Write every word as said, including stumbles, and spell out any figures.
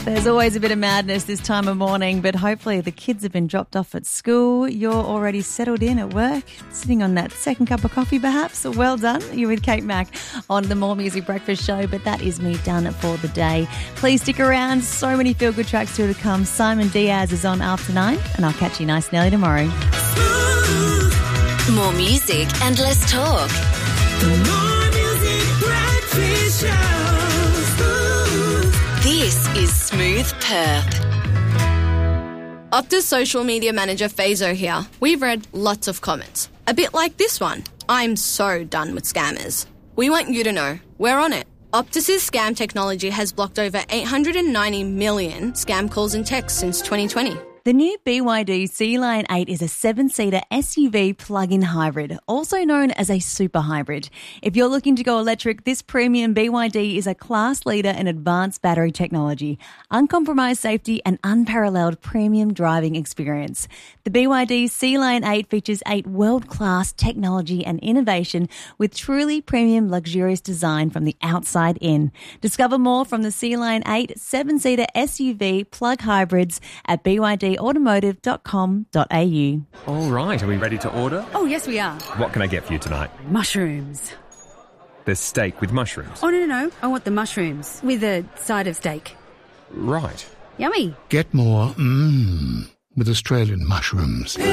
There's always a bit of madness this time of morning, but hopefully the kids have been dropped off at school. You're already settled in at work, sitting on that second cup of coffee perhaps. Well done. You're with Kate Mack on the More Music Breakfast Show, but that is me done for the day. Please stick around. So many feel-good tracks still to come. Simon Diaz is on after nine, and I'll catch you nice and early tomorrow. More music and less talk. More Music Breakfast Show. This is Smooth Perth. Optus social media manager Fazo here. We've read lots of comments. A bit like this one. I'm so done with scammers. We want you to know we're on it. Optus's scam technology has blocked over eight hundred ninety million scam calls and texts since twenty twenty. The new B Y D Sea Lion eight is a seven-seater S U V plug-in hybrid, also known as a super hybrid. If you're looking to go electric, this premium B Y D is a class leader in advanced battery technology, uncompromised safety and unparalleled premium driving experience. The B Y D Sea Lion eight features eight world-class technology and innovation with truly premium luxurious design from the outside in. Discover more from the Sea Lion eight seven-seater S U V plug hybrids at b y d automotive dot com dot a u. All right, are we ready to order? Oh, yes, we are. What can I get for you tonight? Mushrooms. There's steak with mushrooms. Oh, no, no, no. I want the mushrooms with a side of steak. Right. Yummy. Get more mmm with Australian mushrooms.